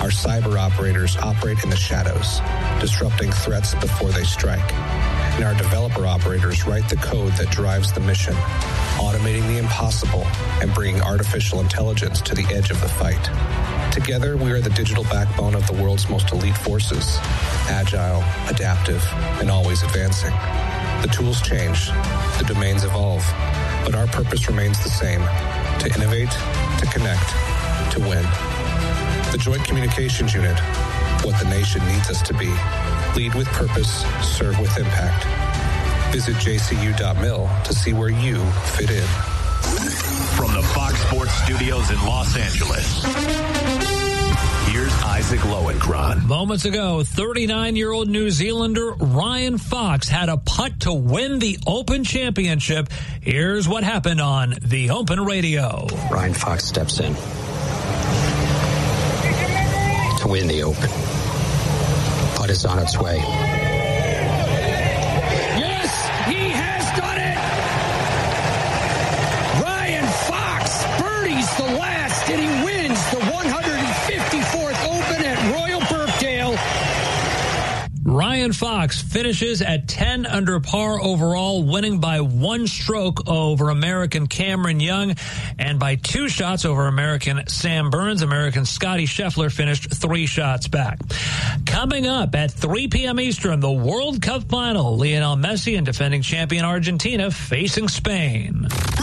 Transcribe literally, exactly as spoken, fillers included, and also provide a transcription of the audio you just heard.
Our cyber operators operate in the shadows, disrupting threats before they strike. And our developer operators write the code that drives the mission, automating the impossible and bringing artificial intelligence to the edge of the fight. Together, we are the digital backbone of the world's most elite forces, agile, adaptive, and always advancing. The tools change, the domains evolve, but our purpose remains the same: to innovate, to connect, to win. The Joint Communications Unit, what the nation needs us to be. Lead with purpose, serve with impact. Visit j c u dot mil to see where you fit in. From the Fox Sports Studios in Los Angeles, here's Isaac Lowenkron. Moments ago, thirty-nine-year-old New Zealander Ryan Fox had a putt to win the Open Championship. Here's what happened on the Open Radio. Ryan Fox steps in to win the Open. Putt is on its way. Yes, he has done it! Ryan Fox birdies the last, and he wins the one hundred fifty-fourth Open at Royal Birkdale. Ryan Fox finishes at ten under par overall, winning by one stroke over American Cameron Young and by two shots over American Sam Burns. American Scotty Scheffler finished three shots back. Coming up at three p.m. Eastern, the World Cup final. Lionel Messi and defending champion Argentina facing Spain.